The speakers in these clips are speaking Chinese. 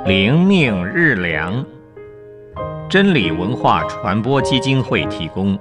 灵命日粮，真理文化传播基金会提供。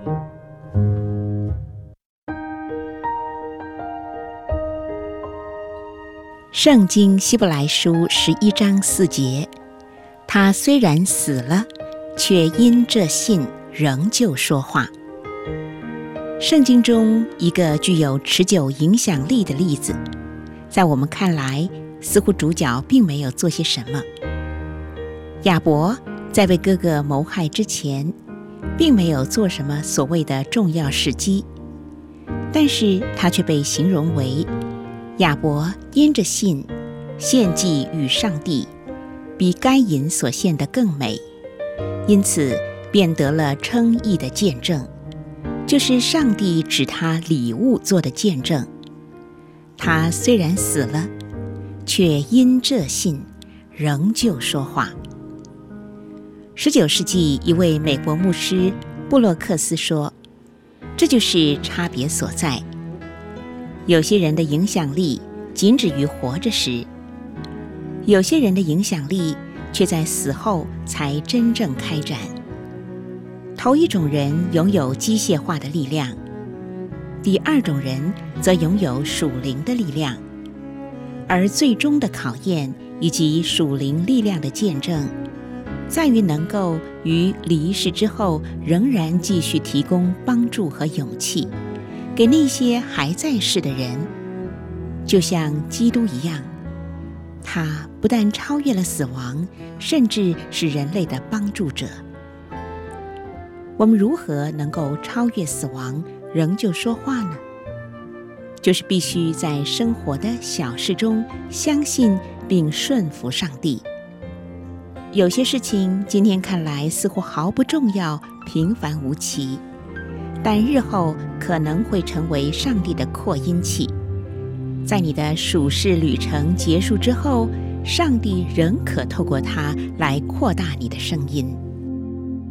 圣经希伯来书11章4节，他虽然死了，却因这信仍旧说话。圣经中一个具有持久影响力的例子，在我们看来，似乎主角并没有做些什么。亚伯在为哥哥谋害之前，并没有做什么所谓的重要事迹，但是他却被形容为亚伯因着信献祭与上帝，比该隐所献的更美，因此便得了称义的见证，就是上帝指他礼物做的见证。他虽然死了，却因这信仍旧说话。19世纪一位美国牧师布洛克斯说，这就是差别所在。有些人的影响力仅止于活着时，有些人的影响力却在死后才真正开展。头一种人拥有机械化的力量，第二种人则拥有属灵的力量，而最终的考验以及属灵力量的见证，在于能够于离世之后仍然继续提供帮助和勇气给那些还在世的人，就像基督一样，他不但超越了死亡，甚至是人类的帮助者。我们如何能够超越死亡，仍旧说话呢？就是必须在生活的小事中相信并顺服上帝。有些事情今天看来似乎毫不重要，平凡无奇，但日后可能会成为上帝的扩音器。在你的属世旅程结束之后，上帝仍可透过它来扩大你的声音。